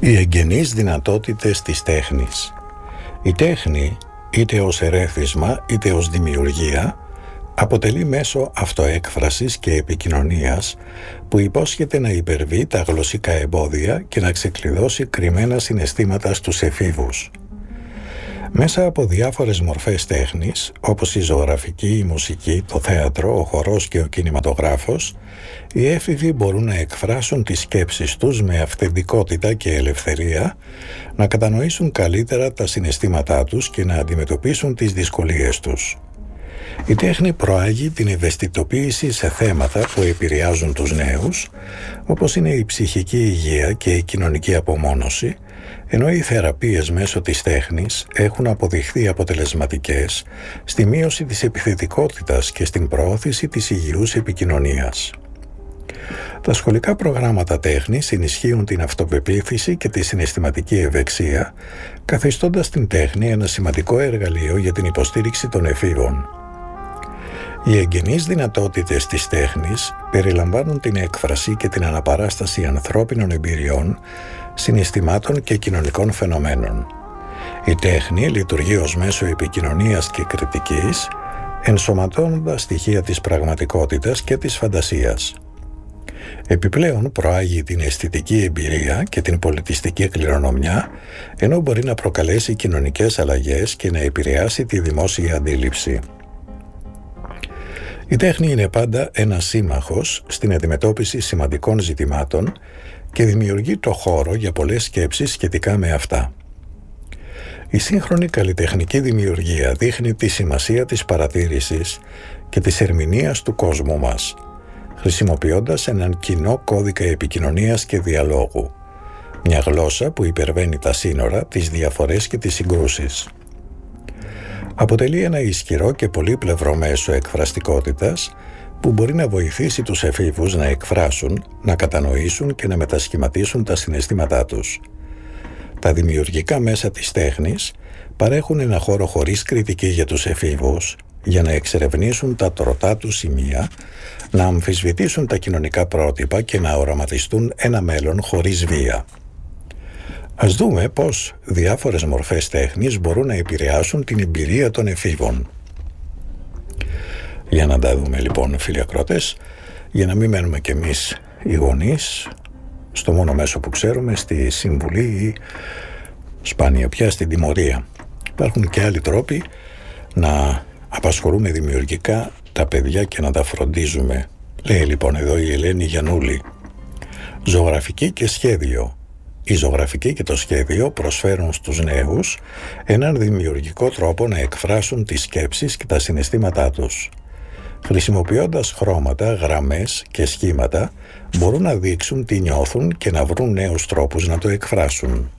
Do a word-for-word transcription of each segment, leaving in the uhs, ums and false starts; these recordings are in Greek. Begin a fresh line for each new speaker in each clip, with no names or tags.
Οι εγγενείς δυνατότητες της τέχνης. Η τέχνη, είτε ως ερέθισμα είτε ως δημιουργία, αποτελεί μέσο αυτοέκφρασης και επικοινωνίας που υπόσχεται να υπερβεί τα γλωσσικά εμπόδια και να ξεκλειδώσει κρυμμένα συναισθήματα στους εφήβους. Μέσα από διάφορες μορφές τέχνης, όπως η ζωγραφική, η μουσική, το θέατρο, ο χορός και ο κινηματογράφος, οι έφηβοι μπορούν να εκφράσουν τις σκέψεις τους με αυθεντικότητα και ελευθερία, να κατανοήσουν καλύτερα τα συναισθήματά τους και να αντιμετωπίσουν τις δυσκολίες τους. Η τέχνη προάγει την ευαισθητοποίηση σε θέματα που επηρεάζουν τους νέους, όπως είναι η ψυχική υγεία και η κοινωνική απομόνωση, ενώ οι θεραπείες μέσω της τέχνης έχουν αποδειχθεί αποτελεσματικές στη μείωση της επιθετικότητας και στην προώθηση της υγιούς επικοινωνίας. Τα σχολικά προγράμματα τέχνης ενισχύουν την αυτοπεποίθηση και τη συναισθηματική ευεξία, καθιστώντας την τέχνη ένα σημαντικό εργαλείο για την υποστήριξη των εφήβων. Οι εγγενείς δυνατότητες της τέχνης περιλαμβάνουν την έκφραση και την αναπαράσταση ανθρώπινων εμπειριών, συναισθημάτων και κοινωνικών φαινομένων. Η τέχνη λειτουργεί ως μέσο επικοινωνίας και κριτικής, ενσωματώνοντας στοιχεία της πραγματικότητας και της φαντασίας. Επιπλέον προάγει την αισθητική εμπειρία και την πολιτιστική κληρονομιά, ενώ μπορεί να προκαλέσει κοινωνικές αλλαγές και να επηρεάσει τη δημόσια αντίληψη. Η τέχνη είναι πάντα ένας σύμμαχος στην αντιμετώπιση σημαντικών ζητημάτων και δημιουργεί το χώρο για πολλές σκέψεις σχετικά με αυτά. Η σύγχρονη καλλιτεχνική δημιουργία δείχνει τη σημασία της παρατήρησης και της ερμηνείας του κόσμου μας, χρησιμοποιώντας έναν κοινό κώδικα επικοινωνίας και διαλόγου, μια γλώσσα που υπερβαίνει τα σύνορα, τις διαφορές και τις συγκρούσεις. Αποτελεί ένα ισχυρό και πολύπλευρο μέσο εκφραστικότητας που μπορεί να βοηθήσει τους εφήβους να εκφράσουν, να κατανοήσουν και να μετασχηματίσουν τα συναισθήματά τους. Τα δημιουργικά μέσα της τέχνης παρέχουν ένα χώρο χωρίς κριτική για τους εφήβους, για να εξερευνήσουν τα τροτά τους σημεία, να αμφισβητήσουν τα κοινωνικά πρότυπα και να οραματιστούν ένα μέλλον χωρίς βία. Ας δούμε πώς διάφορες μορφές τέχνης μπορούν να επηρεάσουν την εμπειρία των εφήβων. Για να τα δούμε λοιπόν, φίλοι ακροατές, για να μην μένουμε κι εμείς οι γονείς στο μόνο μέσο που ξέρουμε, στη συμβουλή ή σπάνια πια στην τιμωρία. Υπάρχουν και άλλοι τρόποι να απασχολούμε δημιουργικά τα παιδιά και να τα φροντίζουμε. Λέει λοιπόν εδώ η Ελένη Γιαννούλη: ζωγραφική και σχέδιο. Η ζωγραφική και το σχέδιο προσφέρουν στους νέους έναν δημιουργικό τρόπο να εκφράσουν τις σκέψεις και τα συναισθήματά τους. Χρησιμοποιώντας χρώματα, γραμμές και σχήματα, μπορούν να δείξουν τι νιώθουν και να βρουν νέους τρόπους να το εκφράσουν.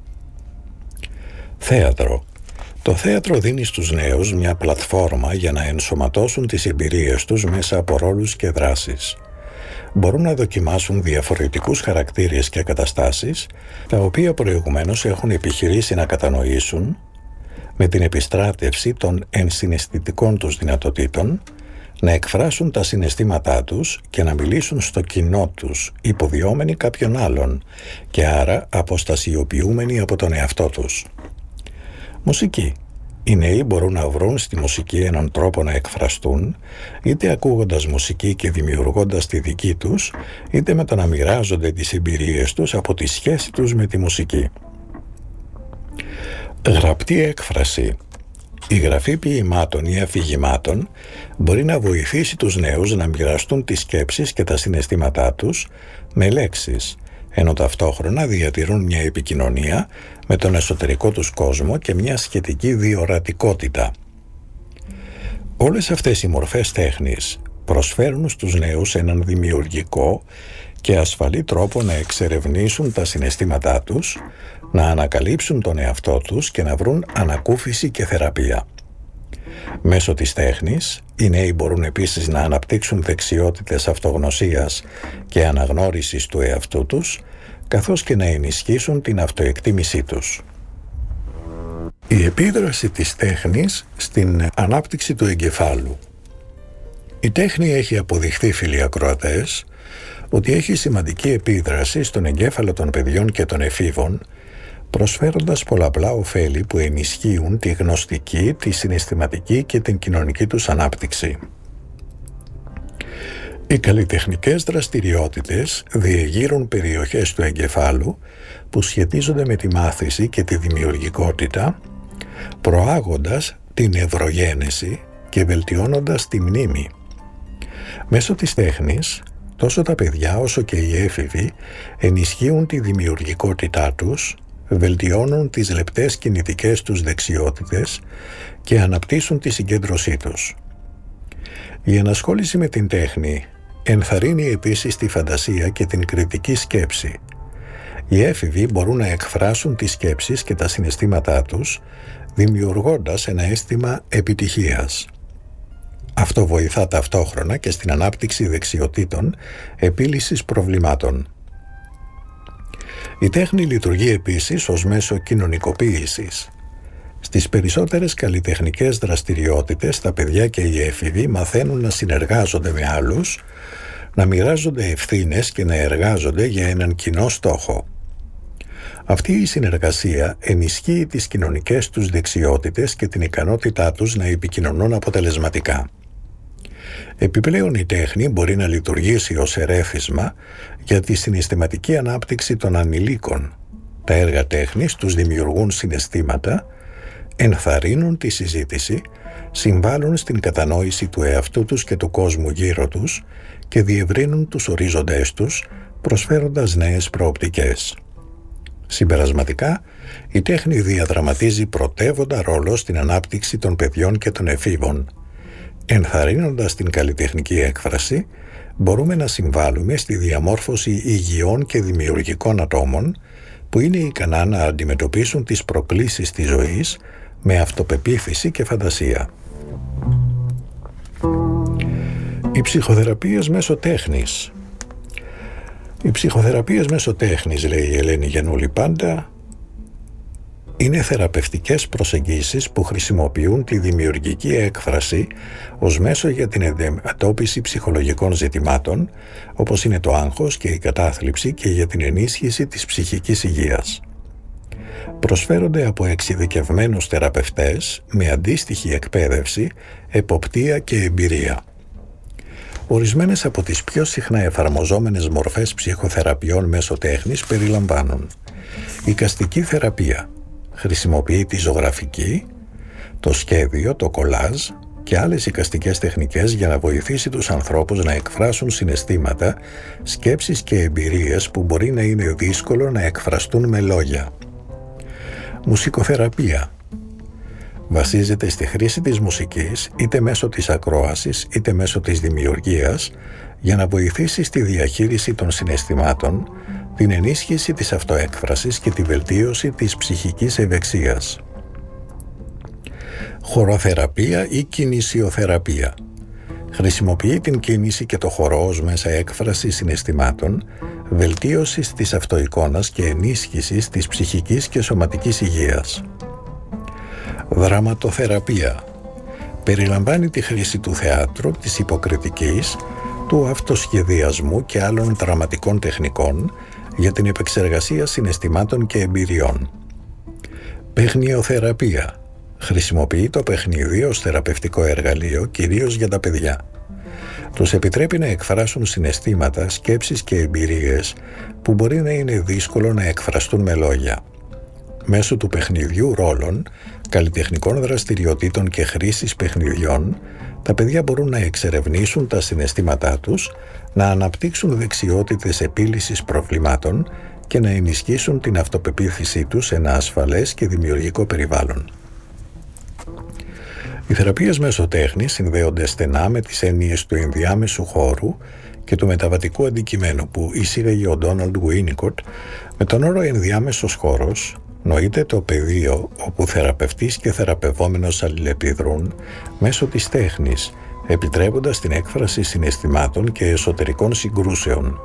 Θέατρο. Το θέατρο δίνει στους νέους μια πλατφόρμα για να ενσωματώσουν τις εμπειρίες τους μέσα από ρόλους και δράσεις. Μπορούν να δοκιμάσουν διαφορετικούς χαρακτήρες και καταστάσεις, τα οποία προηγουμένως έχουν επιχειρήσει να κατανοήσουν, με την επιστράτευση των ενσυναισθητικών τους δυνατοτήτων, να εκφράσουν τα συναισθήματά τους και να μιλήσουν στο κοινό τους, υποδιόμενοι κάποιον άλλον και άρα αποστασιοποιούμενοι από τον εαυτό τους. Μουσική. Οι νέοι μπορούν να βρουν στη μουσική έναν τρόπο να εκφραστούν, είτε ακούγοντας μουσική και δημιουργώντας τη δική τους, είτε με το να μοιράζονται τις εμπειρίες τους από τη σχέση τους με τη μουσική. Γραπτή έκφραση. Η γραφή ποιημάτων ή αφηγημάτων μπορεί να βοηθήσει τους νέους να μοιραστούν τις σκέψεις και τα συναισθήματά τους με λέξεις, ενώ ταυτόχρονα διατηρούν μια επικοινωνία με τον εσωτερικό τους κόσμο και μια σχετική διορατικότητα. Όλες αυτές οι μορφές τέχνης προσφέρουν στους νέους έναν δημιουργικό και ασφαλή τρόπο να εξερευνήσουν τα συναισθήματά τους, να ανακαλύψουν τον εαυτό τους και να βρουν ανακούφιση και θεραπεία. Μέσω της τέχνης, οι νέοι μπορούν επίσης να αναπτύξουν δεξιότητες αυτογνωσίας και αναγνώρισης του εαυτού τους, καθώς και να ενισχύσουν την αυτοεκτίμησή τους. Η επίδραση της τέχνης στην ανάπτυξη του εγκεφάλου. Η τέχνη έχει αποδειχθεί, φίλοι ακροατές, ότι έχει σημαντική επίδραση στον εγκέφαλο των παιδιών και των εφήβων, προσφέροντας πολλαπλά ωφέλη που ενισχύουν τη γνωστική, τη συναισθηματική και την κοινωνική τους ανάπτυξη. Οι καλλιτεχνικές δραστηριότητες διεγείρουν περιοχές του εγκεφάλου που σχετίζονται με τη μάθηση και τη δημιουργικότητα, προάγοντας την ευρογένεση και βελτιώνοντας τη μνήμη. Μέσω της τέχνης, τόσο τα παιδιά όσο και οι έφηβοι ενισχύουν τη δημιουργικότητά τους, βελτιώνουν τις λεπτές κινητικές τους δεξιότητες και αναπτύσσουν τη συγκέντρωσή τους. Η ενασχόληση με την τέχνη ενθαρρύνει επίσης τη φαντασία και την κριτική σκέψη. Οι έφηβοι μπορούν να εκφράσουν τις σκέψεις και τα συναισθήματά τους, δημιουργώντας ένα αίσθημα επιτυχίας. Αυτό βοηθά ταυτόχρονα και στην ανάπτυξη δεξιοτήτων επίλυσης προβλημάτων. Η τέχνη λειτουργεί επίσης ως μέσο κοινωνικοποίησης. Στις περισσότερες καλλιτεχνικές δραστηριότητες, τα παιδιά και οι έφηβοι μαθαίνουν να συνεργάζονται με άλλους, να μοιράζονται ευθύνες και να εργάζονται για έναν κοινό στόχο. Αυτή η συνεργασία ενισχύει τις κοινωνικές τους δεξιότητες και την ικανότητά τους να επικοινωνούν αποτελεσματικά. Επιπλέον, η τέχνη μπορεί να λειτουργήσει ως ερέφισμα για τη συναισθηματική ανάπτυξη των ανηλίκων. Τα έργα τέχνης τους δημιουργούν συναισθήματα, ενθαρρύνουν τη συζήτηση, συμβάλλουν στην κατανόηση του εαυτού τους και του κόσμου γύρω τους και διευρύνουν τους ορίζοντές τους, προσφέροντας νέες προοπτικές. Συμπερασματικά, η τέχνη διαδραματίζει πρωτεύοντα ρόλο στην ανάπτυξη των παιδιών και των εφήβων. Ενθαρρύνοντας την καλλιτεχνική έκφραση, μπορούμε να συμβάλλουμε στη διαμόρφωση υγιών και δημιουργικών ατόμων που είναι ικανά να αντιμετωπίσουν τις προκλήσεις της ζωής με αυτοπεποίθηση και φαντασία. Οι ψυχοθεραπείες μέσω τέχνης. Οι ψυχοθεραπείες μέσω τέχνης, λέει η Ελένη Γιαννούλη πάντα, είναι θεραπευτικές προσεγγίσεις που χρησιμοποιούν τη δημιουργική έκφραση ως μέσο για την αντιμετώπιση ψυχολογικών ζητημάτων, όπως είναι το άγχος και η κατάθλιψη, και για την ενίσχυση της ψυχικής υγείας. Προσφέρονται από εξειδικευμένους θεραπευτές με αντίστοιχη εκπαίδευση, εποπτεία και εμπειρία. Ορισμένες από τις πιο συχνά εφαρμοζόμενες μορφές ψυχοθεραπείων μέσω τέχνης περιλαμβάνουν εικαστική θεραπεία. Χρησιμοποιεί τη ζωγραφική, το σχέδιο, το κολάζ και άλλες εικαστικές τεχνικές για να βοηθήσει τους ανθρώπους να εκφράσουν συναισθήματα, σκέψεις και εμπειρίες που μπορεί να είναι δύσκολο να εκφραστούν με λόγια. Μουσικοθεραπεία. Βασίζεται στη χρήση της μουσικής, είτε μέσω της ακρόασης είτε μέσω της δημιουργίας, για να βοηθήσει στη διαχείριση των συναισθημάτων, την ενίσχυση της αυτοέκφρασης και τη βελτίωση της ψυχικής ευεξίας. Χοροθεραπεία ή κινησιοθεραπεία. Χρησιμοποιεί την κίνηση και το χορό ως μέσα έκφρασης συναισθημάτων, βελτίωσης της αυτοεικόνας και ενίσχυσης της ψυχικής και σωματικής υγείας. Δραματοθεραπεία. Περιλαμβάνει τη χρήση του θεάτρου, της υποκριτικής, του αυτοσχεδιασμού και άλλων δραματικών τεχνικών για την επεξεργασία συναισθημάτων και εμπειριών. Παιχνιοθεραπεία. Χρησιμοποιεί το παιχνίδι ως θεραπευτικό εργαλείο, κυρίως για τα παιδιά. Τους επιτρέπει να εκφράσουν συναισθήματα, σκέψεις και εμπειρίες που μπορεί να είναι δύσκολο να εκφραστούν με λόγια. Μέσω του παιχνιδιού ρόλων, καλλιτεχνικών δραστηριοτήτων και χρήσης παιχνιδιών, τα παιδιά μπορούν να εξερευνήσουν τα συναισθήματά τους, να αναπτύξουν δεξιότητες επίλυσης προβλημάτων και να ενισχύσουν την αυτοπεποίθησή τους σε ένα ασφαλές και δημιουργικό περιβάλλον. Οι θεραπείες μέσω τέχνης συνδέονται στενά με τις έννοιες του ενδιάμεσου χώρου και του μεταβατικού αντικειμένου που εισήγαγε ο Ντόναλντ Γουίνικοτ. Με τον όρο ενδιάμεσος χώρος νοείται το πεδίο όπου θεραπευτής και θεραπευόμενος αλληλεπιδρούν μέσω της τέχνης, επιτρέποντας την έκφραση συναισθημάτων και εσωτερικών συγκρούσεων.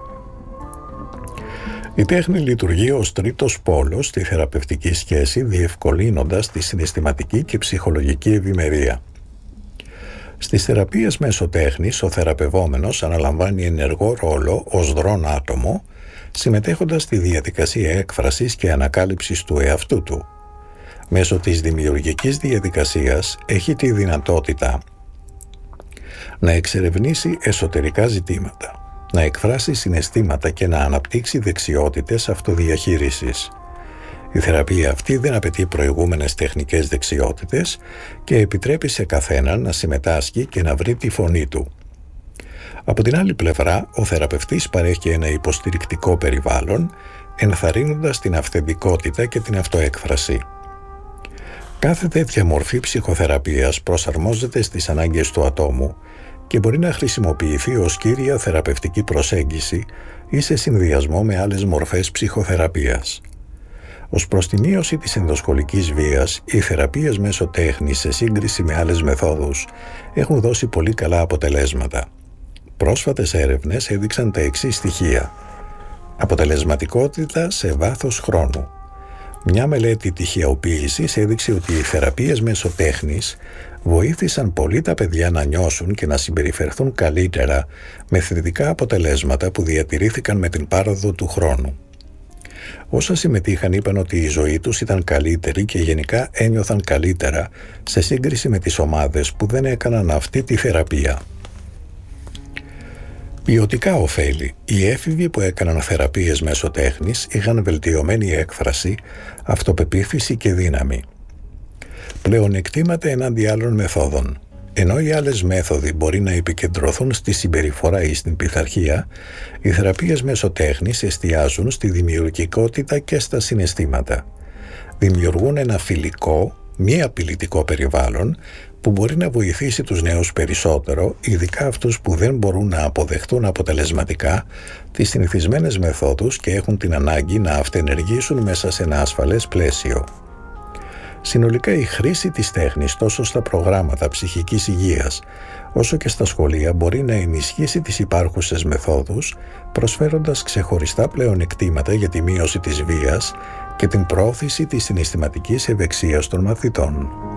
Η τέχνη λειτουργεί ως τρίτος πόλος στη θεραπευτική σχέση, διευκολύνοντας τη συναισθηματική και ψυχολογική ευημερία. Στις θεραπείες μέσω τέχνης, ο θεραπευόμενος αναλαμβάνει ενεργό ρόλο ως δρόν άτομο, συμμετέχοντας στη διαδικασία έκφρασης και ανακάλυψης του εαυτού του. Μέσω της δημιουργικής διαδικασίας έχει τη δυνατότητα να εξερευνήσει εσωτερικά ζητήματα, να εκφράσει συναισθήματα και να αναπτύξει δεξιότητες αυτοδιαχείρισης. Η θεραπεία αυτή δεν απαιτεί προηγούμενες τεχνικές δεξιότητες και επιτρέπει σε καθέναν να συμμετάσχει και να βρει τη φωνή του. Από την άλλη πλευρά, ο θεραπευτής παρέχει ένα υποστηρικτικό περιβάλλον, ενθαρρύνοντας την αυθεντικότητα και την αυτοέκφραση. Κάθε τέτοια μορφή ψυχοθεραπείας προσαρμόζεται στις ανάγκες του ατόμου και μπορεί να χρησιμοποιηθεί ως κύρια θεραπευτική προσέγγιση ή σε συνδυασμό με άλλες μορφές ψυχοθεραπείας. Ως προς τη μείωση της ενδοσχολικής βίας, οι θεραπείες μέσω τέχνης σε σύγκριση με άλλες μεθόδους έχουν δώσει πολύ καλά αποτελέσματα. Πρόσφατες έρευνες έδειξαν τα εξής στοιχεία. Αποτελεσματικότητα σε βάθος χρόνου. Μια μελέτη τυχεοποίησης έδειξε ότι οι θεραπείες μέσω τέχνης βοήθησαν πολύ τα παιδιά να νιώσουν και να συμπεριφερθούν καλύτερα με θετικά αποτελέσματα που διατηρήθηκαν με την πάροδο του χρόνου. Όσα συμμετείχαν είπαν ότι η ζωή τους ήταν καλύτερη και γενικά ένιωθαν καλύτερα σε σύγκριση με τις ομάδες που δεν έκαναν αυτή τη θεραπεία. Ποιοτικά ωφέλη. Οι έφηβοι που έκαναν θεραπείες μέσω τέχνης είχαν βελτιωμένη έκφραση, αυτοπεποίθηση και δύναμη. Πλεονεκτήματα εναντί άλλων μεθόδων. Ενώ οι άλλες μέθοδοι μπορεί να επικεντρωθούν στη συμπεριφορά ή στην πειθαρχία, οι θεραπείες μέσω τέχνης εστιάζουν στη δημιουργικότητα και στα συναισθήματα. Δημιουργούν ένα φιλικό, μη απειλητικό περιβάλλον που μπορεί να βοηθήσει τους νέους περισσότερο, ειδικά αυτούς που δεν μπορούν να αποδεχτούν αποτελεσματικά τις συνηθισμένες μεθόδους και έχουν την ανάγκη να αυτενεργήσουν μέσα σε ένα ασφαλές πλαίσιο. Συνολικά η χρήση της τέχνης τόσο στα προγράμματα ψυχικής υγείας όσο και στα σχολεία μπορεί να ενισχύσει τις υπάρχουσες μεθόδους, προσφέροντας ξεχωριστά πλεονεκτήματα για τη μείωση της βίας και την πρόθεση της συναισθηματικής ευεξίας των μαθητών.